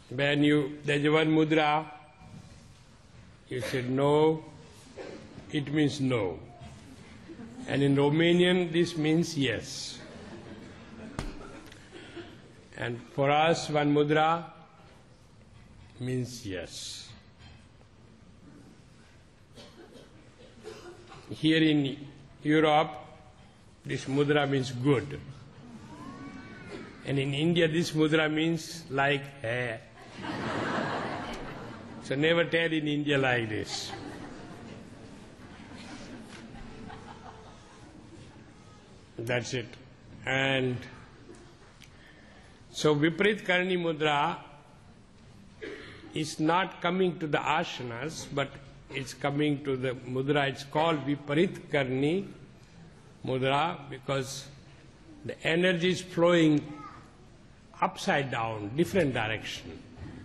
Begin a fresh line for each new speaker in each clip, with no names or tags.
When there's one mudra, you said no, it means no. And in Romanian, this means yes. And for us, one mudra means yes. Here in Europe, this mudra means good. And in India, this mudra means like hair. So never tell in India like this. That's it. And so Viparit Karni mudra is not coming to the asanas, but it's coming to the mudra. It's called Viparit Karni mudra because the energy is flowing upside down, different direction.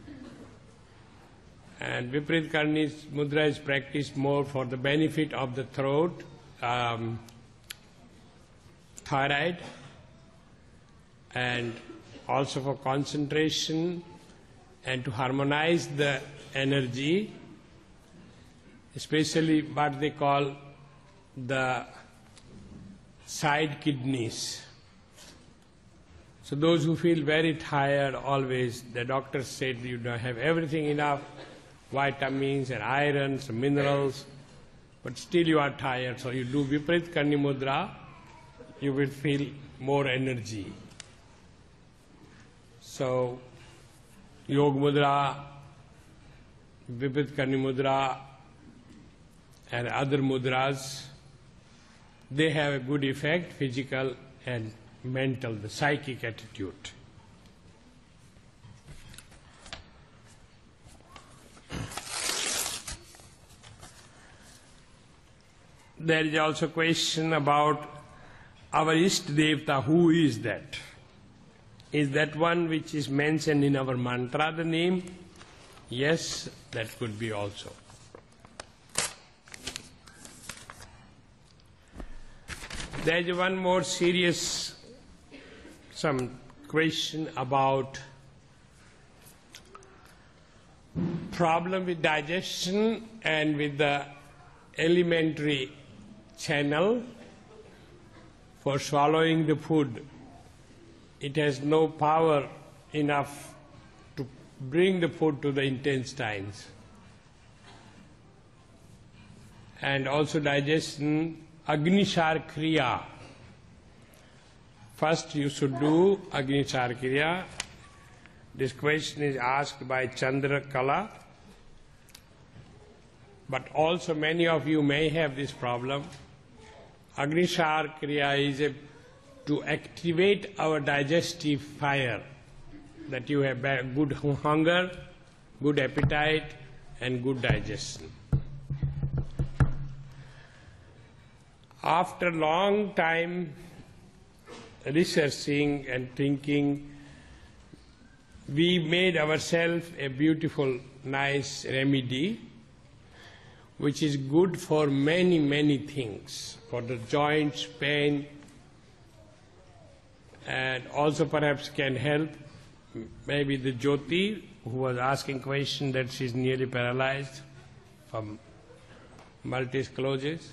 And Viparit Karni mudra is practiced more for the benefit of the throat, thyroid, and also for concentration and to harmonize the energy, especially what they call the side kidneys. So those who feel very tired always, the doctor said you don't have everything enough, vitamins and irons and minerals, but still you are tired. So you do Viparit Karni mudra, you will feel more energy. So Yog mudra, Viparit Karni mudra and other mudras, they have a good effect, physical and mental, the psychic attitude. There is also a question about our Ishta Devta. Who is that? Is that one which is mentioned in our mantra, the name? Yes, that could be also. There is one more serious question about problem with digestion and with the alimentary channel for swallowing the food. It has no power enough to bring the food to the intestines. And also digestion, Agnisar Kriya. First you should do Agnisar Kriya. This question is asked by Chandra Kala. But also many of you may have this problem. Agnisar Kriya is to activate our digestive fire, that you have good hunger, good appetite and good digestion. After long time researching and thinking, we made ourselves a beautiful, nice remedy which is good for many, many things, for the joints, pain, and also perhaps can help maybe the Jyoti who was asking question that she is nearly paralyzed from multiple sclerosis,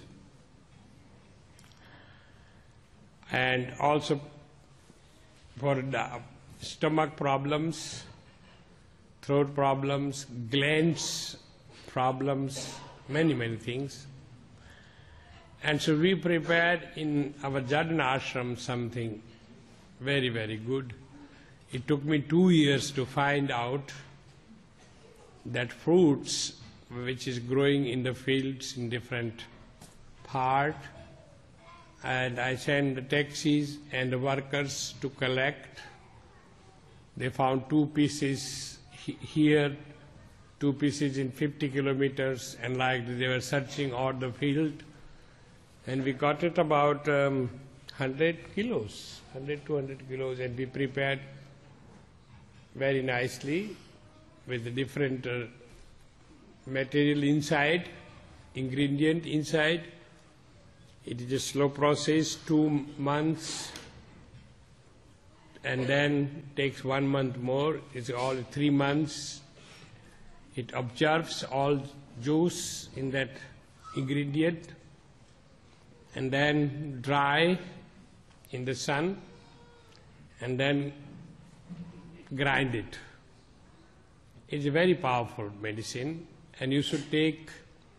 and also for the stomach problems, throat problems, glands problems, many, many things. And so we prepared in our Jadana ashram something very, very good. It took me 2 years to find out that fruits which is growing in the fields in different parts, and I sent the taxis and the workers to collect. They found 2 pieces here, 2 pieces in 50 kilometers, and like they were searching all the field, and we got it about 100 kilos, 200 kilos, and we prepared very nicely with the different material inside, ingredient inside. It is a slow process, 2 months and then takes 1 month more. It's all 3 months. It absorbs all juice in that ingredient and then dry in the sun and then grind it. It's a very powerful medicine, and you should take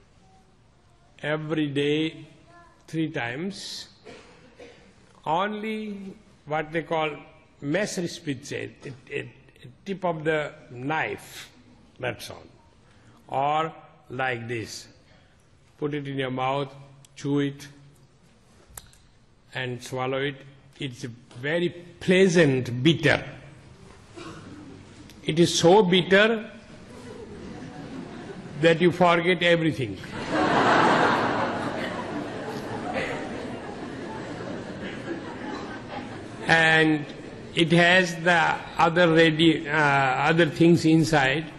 every day 3 times. Only what they call Messerspitze, a tip of the knife, that's all. Or like this, put it in your mouth, chew it and swallow it. It's very pleasant, bitter. It is so bitter that you forget everything. And it has the other things inside.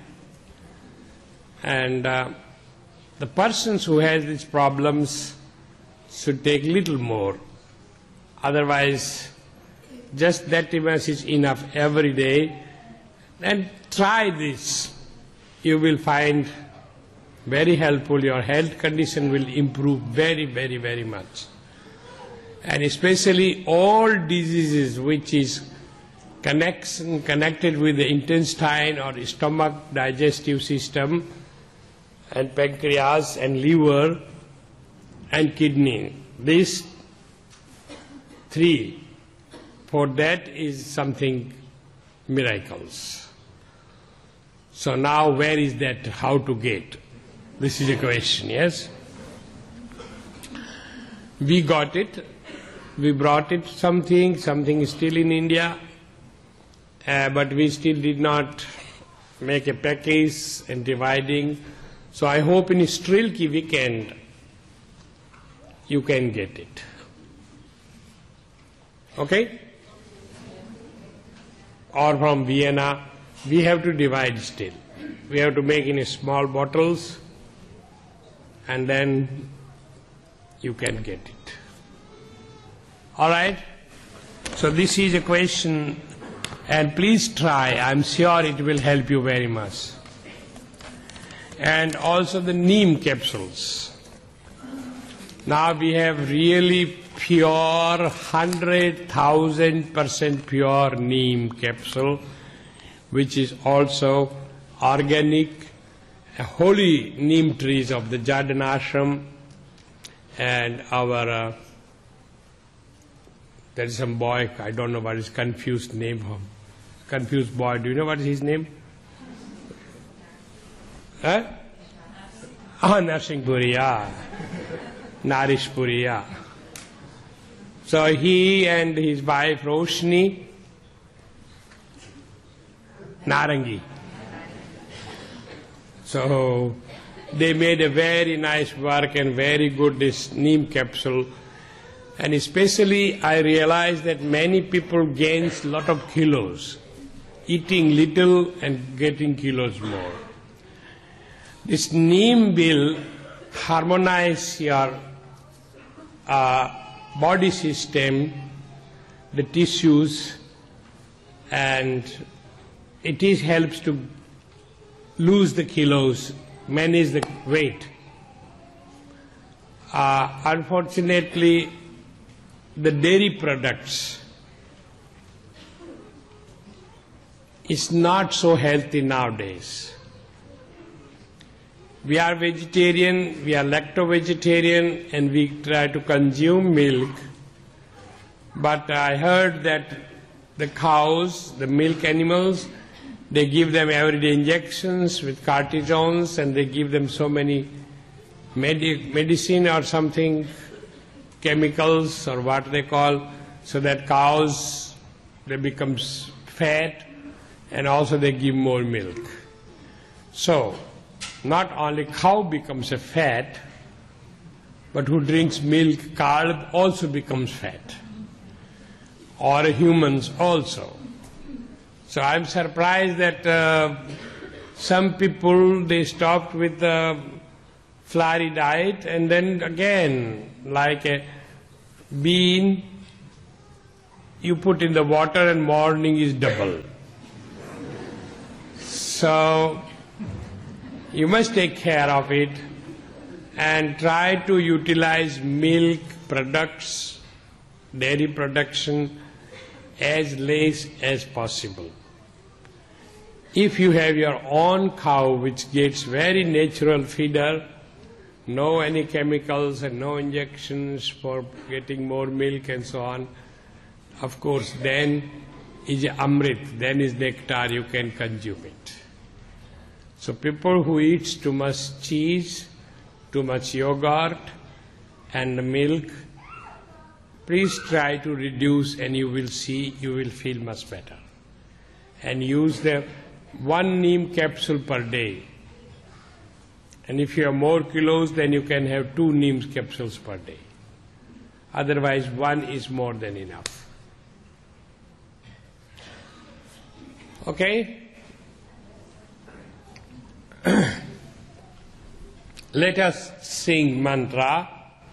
And the persons who has these problems should take little more. Otherwise, just that much is enough every day. And try this. You will find very helpful. Your health condition will improve very, very, very much. And especially all diseases which is connected with the intestine or stomach digestive system and pancreas and liver and kidney. These 3, for that is something miracles. So now where is that, how to get? This is a question, yes? We got it. We brought it something is still in India, but we still did not make a package and dividing. So I hope in Sri Lanka weekend you can get it. Okay? Or from Vienna, we have to divide still. We have to make in small bottles and then you can get it. All right? So this is a question, and please try. I'm sure it will help you very much. And also the neem capsules. Now we have really pure, 100,000% pure neem capsule, which is also organic, holy neem trees of the Jardin Ashram, and our there is some boy, I don't know what his confused name of. Confused boy, do you know what is his name? Huh? Narsingpuri, yeah. Narishpuri, yeah. So he and his wife Roshni, Narangi. So they made a very nice work and very good this neem capsule. And especially I realized that many people gain a lot of kilos, eating little and getting kilos more. This neem will harmonize your body system, the tissues, and it helps to lose the kilos, manage the weight. Unfortunately, the dairy products is not so healthy nowadays. We are vegetarian, we are lacto-vegetarian, and we try to consume milk. But I heard that the cows, the milk animals, they give them everyday injections with cortisones, and they give them so many medicine or something, chemicals or what they call, so that cows, they become fat, and also they give more milk. So, not only cow becomes a fat, but who drinks milk, carb, also becomes fat. Or humans also. So I'm surprised that some people, they stopped with the flowery diet, and then again, like a bean, you put in the water and morning is double. So you must take care of it and try to utilize milk products, dairy production as less as possible. If you have your own cow which gets very natural feeder, no any chemicals and no injections for getting more milk and so on, of course then is amrit, then is nectar, you can consume it. So people who eats too much cheese, too much yogurt and milk, please try to reduce and you will see, you will feel much better. And use the 1 neem capsule per day. And if you have more kilos, then you can have 2 neem capsules per day. Otherwise, 1 is more than enough. Okay? Let us sing mantra.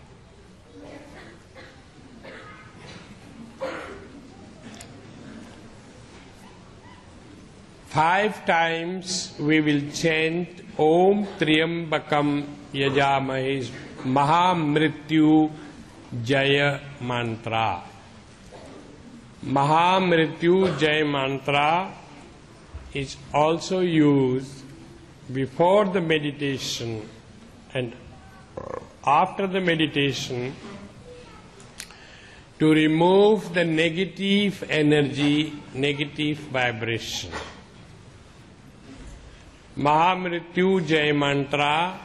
Five times we will chant Om Triambakam Yajamahe Mahamrityu Jaya mantra. Mahamrityu Jaya mantra is also used before the meditation and after the meditation to remove the negative energy, negative vibration. Mahamrityu Jai mantra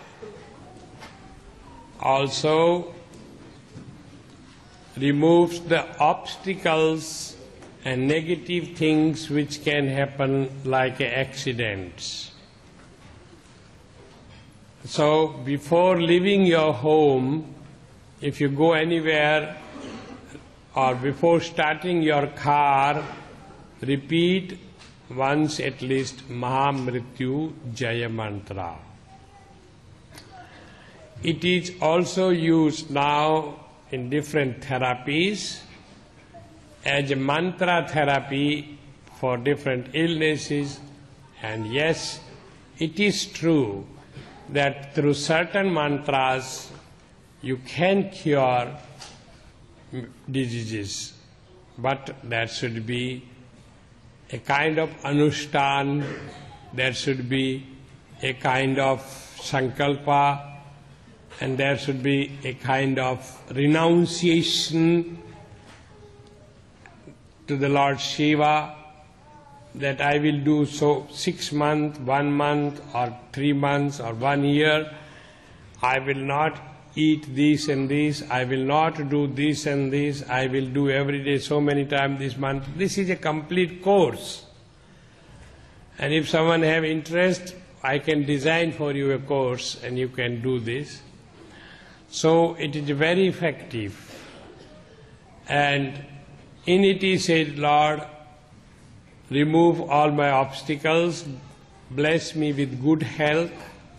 also removes the obstacles and negative things which can happen like accidents. So before leaving your home, if you go anywhere or before starting your car, repeat once at least Mahamrityu Jaya mantra. It is also used now in different therapies as a mantra therapy for different illnesses, and yes, it is true that through certain mantras you can cure diseases, but there should be a kind of anushthan, there should be a kind of sankalpa, and there should be a kind of renunciation to the Lord Shiva that I will do so 6 months, 1 month or 3 months or 1 year. I will not eat this and this, I will not do this and this, I will do every day so many times this month. This is a complete course. And if someone have interest, I can design for you a course and you can do this. So it is very effective. And in it he said, Lord, remove all my obstacles, bless me with good health,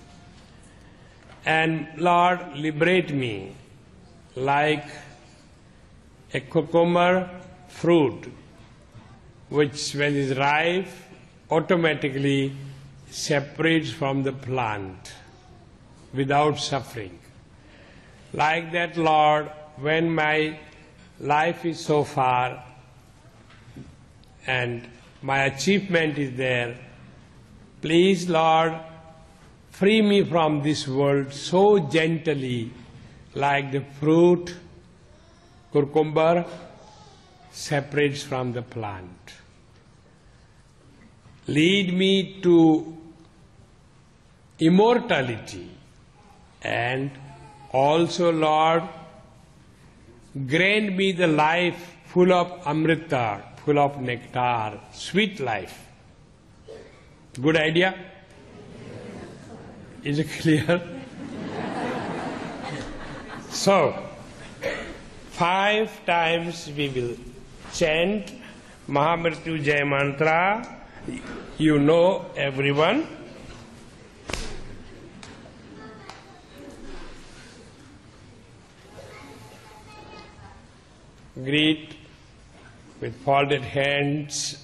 and Lord, liberate me like a cucumber fruit, which when is ripe, automatically separates from the plant without suffering. Like that, Lord, when my life is so far and my achievement is there, please, Lord, free me from this world so gently, like the fruit, cucumber, separates from the plant. Lead me to immortality, and also, Lord, grant me the life full of amrita, full of nectar, sweet life. Good idea? Is it clear? So, 5 times we will chant Mahamrityu Jaya mantra. You know, everyone. Greet with folded hands